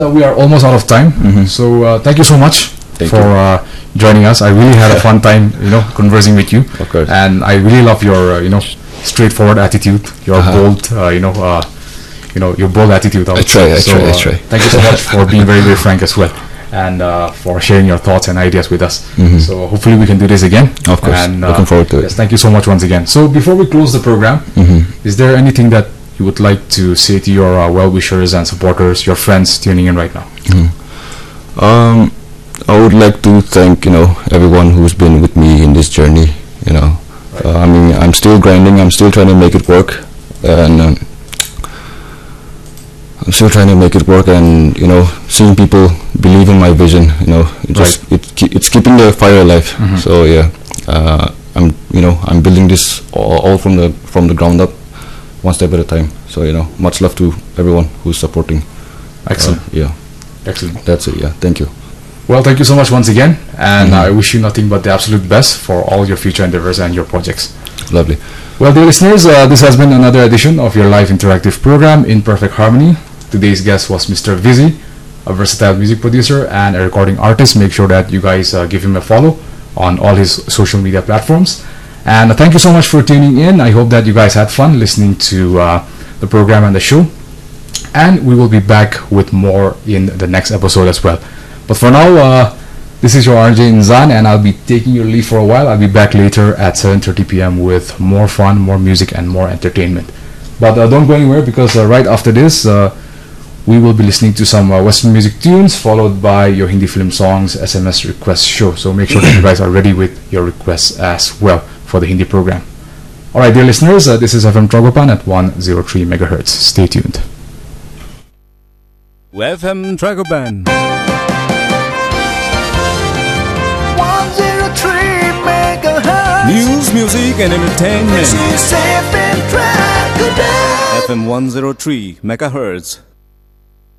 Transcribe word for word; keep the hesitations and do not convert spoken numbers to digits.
Uh, we are almost out of time, mm-hmm. so uh, thank you so much thank for uh, joining us. I really had a fun time, you know, conversing with you. Of course. And I really love your, uh, you know, straightforward attitude. Your uh-huh. bold, uh, you know, uh, you know, your bold attitude. I, I try. I so, try. uh, I try. Thank you so much for being very, very frank as well, and uh, for sharing your thoughts and ideas with us. Mm-hmm. So hopefully we can do this again. Of course. And, uh, looking forward to it. Yes, thank you so much once again. So before we close the program, mm-hmm. is there anything that you would like to say to your uh, well-wishers and supporters, your friends tuning in right now? Mm-hmm. Um, I would like to thank, you know, everyone who's been with me in this journey. You know, right. uh, I mean, I'm still grinding. I'm still trying to make it work, and um, I'm still trying to make it work. And you know, seeing people believe in my vision, you know, it just right. it it's keeping the fire alive. Mm-hmm. So yeah, uh, I'm you know I'm building this all, all from the from the ground up, one step at a time. So you know, much love to everyone who's supporting. Excellent. Uh, yeah. Excellent. That's it, yeah. Thank you. Well, thank you so much once again, and mm-hmm. I wish you nothing but the absolute best for all your future endeavors and your projects. Lovely. Well, dear listeners, uh, this has been another edition of your live interactive program, In Perfect Harmony. Today's guest was Mister Vizzy, a versatile music producer and a recording artist. Make sure that you guys uh, give him a follow on all his social media platforms. And uh, thank you so much for tuning in. I hope that you guys had fun listening to uh, the program and the show. And we will be back with more in the next episode as well. But for now, uh, this is your R J Inzan, and I'll be taking your leave for a while. I'll be back later at seven thirty p m with more fun, more music, and more entertainment. But uh, don't go anywhere, because uh, right after this, uh, we will be listening to some uh, Western music tunes, followed by your Hindi film songs S M S request show. So make sure that you guys are ready with your requests as well for the Hindi program. Alright, dear listeners, uh, this is F M Tragopan at one oh three megahertz. Stay tuned. F M Tragopan one oh three megahertz. News, music and entertainment. This is F M Tragopan. F M one oh three megahertz.